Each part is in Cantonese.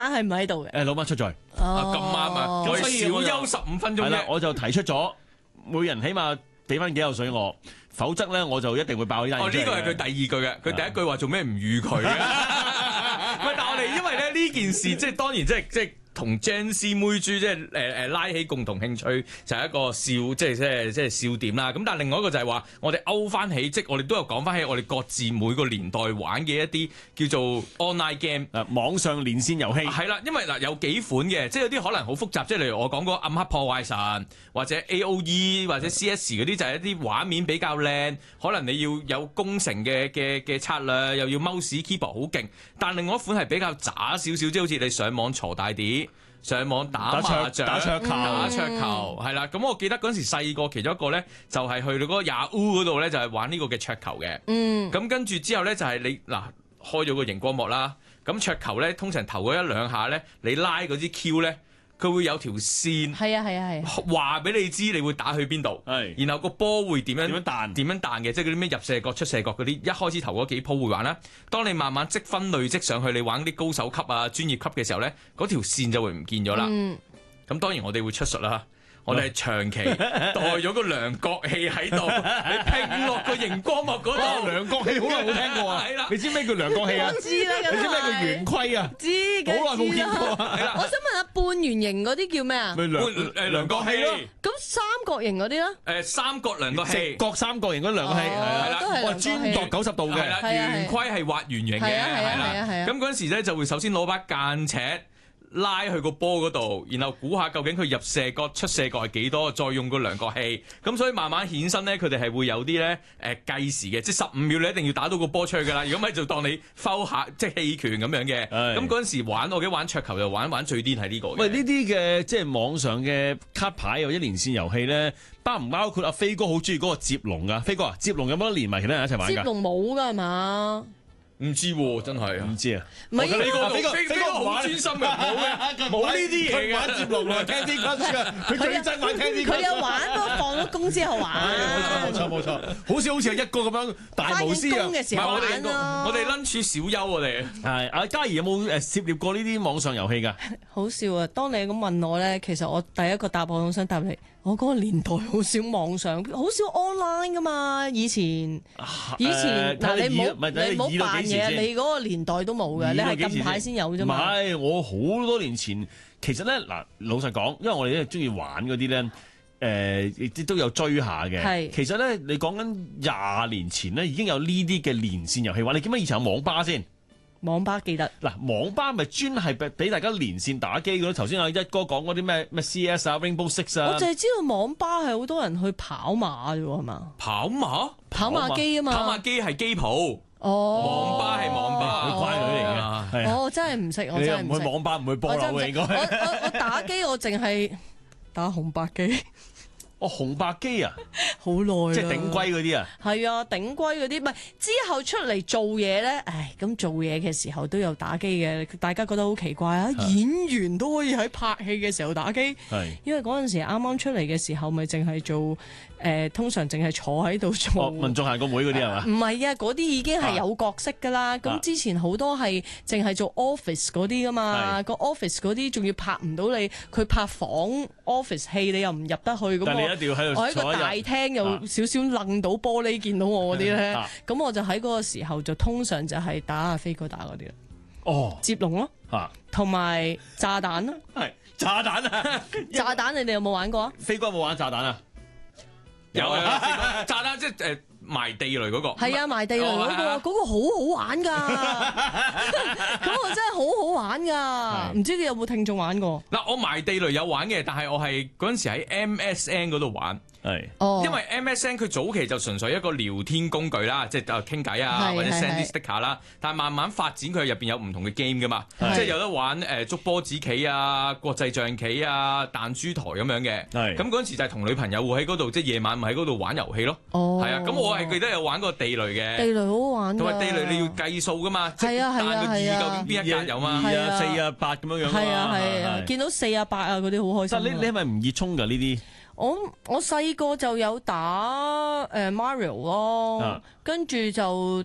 係唔喺度嘅。 老媽出在。 咁啱啊！我所以小休15分鐘係啦啫，。 我就提出咗，每人起碼俾翻幾口水我，否則咧我就一定會爆呢單嘢哦， 出嚟嘅。 呢個係佢第二句嘅，佢第一句話做咩唔預佢啊？唔係，但係我哋因為咧呢件事，即係當然即係同 Gen Z 妹豬即係拉起共同興趣，就係一個笑，即係笑點啦。咁但係另外一個就係話，我哋勾翻起，即係我哋都有講翻起我哋各自每個年代玩嘅一啲叫做 online game。 網上連線遊戲係啦，因為嗱有幾款嘅，即係有啲可能好複雜，即係例如我講嗰個暗黑破壞神或者 AOE 或者 CS 嗰啲，就係一啲畫面比較靚，可能你要有攻城嘅策略，又要 mouse keyboard 好勁。但另外一款係比較渣少少，即係好似你上網鋤大碟。上網打麻將、 打桌球係啦。咁我記得嗰陣時細個，其中一個咧就係去到嗰個 Yahoo 嗰度咧，就係玩呢個嘅桌球嘅。咁跟住之後咧，就係你嗱開咗個熒光幕啦。咁桌球咧，通常頭嗰一兩下咧，你拉嗰支 Q 咧，佢會有條線， 係啊， 話俾你知你會打去邊度，然後個波會點樣彈嘅，即係嗰啲咩入射角、出射角嗰啲，一開始頭嗰幾鋪會玩啦。當你慢慢積分累積上去，你玩啲高手級啊、專業級嘅時候咧，嗰條線就會唔見咗啦。咁當然我哋會出術啦。我哋係長期帶咗個量角器喺度，你拼落個熒光幕嗰度。 量角器好耐冇聽過啊！ 係啦， 你知咩叫量角器啊？ 我知啦， 你知咩叫圓規啊？ 知嘅， 好耐冇見過啊！ 係啦， 我想問下半圓形嗰啲叫咩啊？ 咪量角器咯。 咁三角形嗰啲咧？ 三角量角器， 直角三角形嗰量角器係啦， 都係我專度90度嘅。 係啦，圓規係畫圓形嘅，係啦。咁嗰陣時咧就會首先攞把間尺。拉去個波嗰度，然後估下究竟佢入射角、出射角係幾多，再用個量角器。咁所以慢慢衍生咧，佢哋係會有啲咧計時嘅，即係15秒你一定要打到個波出去㗎啦。如果唔係就當你 foul 下，即係棄權咁樣嘅。咁嗰陣時玩，我記得玩桌球就玩最癲係呢個嘅。 喂，呢啲嘅即係網上嘅卡牌或者連線遊戲咧，包唔包括阿飛哥好中意嗰個接龍㗎？飛哥啊，接龍有冇得連埋其他人一齊玩㗎？ 接龍冇㗎係嘛？ 唔知喎，真係唔知啊！ 唔係飛哥好專心嘅，冇呢啲嘢嘅。 玩接龍啊，Candy Crush 啊，佢最憎玩 Candy Crush。 佢有玩，不過放咗工之後玩。 冇錯，好似係一個咁樣大無私啊！ 嘅時候玩咯。 我哋 lunch 小休我哋。 係阿嘉怡有冇涉獵過呢啲網上遊戲㗎？ 好笑啊！當你咁問我咧，其實我第一個答案我想答你。我嗰個年代好少網上，好少 online 噶嘛。以前嗱，你唔好扮嘢，你嗰個年代都冇嘅，你係近排先有啫嘛。 唔係，我好多年前，其實咧嗱，老實講，因為我哋咧中意玩嗰啲咧，亦都有追下嘅。 係， 其實咧，你講緊20年前咧，已經有呢啲嘅連線遊戲玩。你記唔記得以前有網吧先？ 網吧記得嗱，網吧咪專係俾大家連線打機嘅咯。頭先阿一哥講嗰啲咩 CS 啊、Rainbow Six 啊， 我就係知道網吧係好多人去跑馬啫喎，係嘛？ 跑馬機啊嘛， 跑馬機係機鋪， 網吧係網吧， 佢乖女嚟嘅。 我真係唔識，我真係唔識。 你唔去網吧唔去波樓嘅應該。 我打機我淨係打紅白機。 紅白機啊， 好耐啦， 即係頂龜嗰啲啊， 係啊，頂龜嗰啲，唔係之後出嚟做嘢咧，咁做嘢嘅時候都有打機嘅，大家覺得好奇怪啊！演員都可以喺拍戲嘅時候打機，係因為嗰陣時啱啱出嚟嘅時候，咪淨係做通常淨係坐喺度做。 民眾行個會嗰啲係嘛？ 唔係啊，嗰啲已經係有角色噶啦。咁之前好多係淨係做 office 嗰啲噶嘛，個 office 嗰啲仲要拍唔到你，佢拍房 office 戲你又唔入得去咁。 一定要喺度我喺個大廳有少少愣到玻璃見到我嗰啲咧，咁我就喺嗰個時候就通常就係打阿飛哥打嗰啲啦。 哦， 接龍咯，同埋炸彈咯。 係炸彈啊！ 炸彈你哋有冇玩過啊？ 飛哥有冇玩炸彈啊？ 有啊，炸彈即係埋地雷嗰個。係啊，埋地雷嗰個好好玩㗎。咁我真係好好玩㗎。唔知你有冇聽眾玩過？ 嗱，我埋地雷有玩嘅，但係我係嗰陣時喺 MSN 嗰度玩。 係， 因為 MSN 佢早期就純粹一個聊天工具啦，即係傾偈啊，或者 send 啲 sticker 啦。但係慢慢發展，佢入邊有唔同嘅 game 噶嘛，即係有得玩捉波子棋啊、國際象棋啊、彈珠台咁樣嘅。咁嗰陣時就係同女朋友會喺嗰度，即係夜晚咪喺嗰度玩遊戲咯。係啊，咁我係記得有玩過地雷嘅。 地雷好好玩㗎。同埋地雷你要計數噶嘛，即係彈個2究竟邊一格有嘛 ？2啊、4啊、8咁樣樣。 係啊，見到4啊、8啊嗰啲好開心。 但你係咪唔熱衷㗎呢啲？ 我細個就有打Mario 咯，跟住就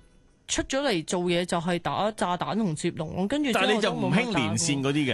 出咗嚟做嘢就係打炸彈同接龍咯，跟住但係你就唔興連線嗰啲嘅。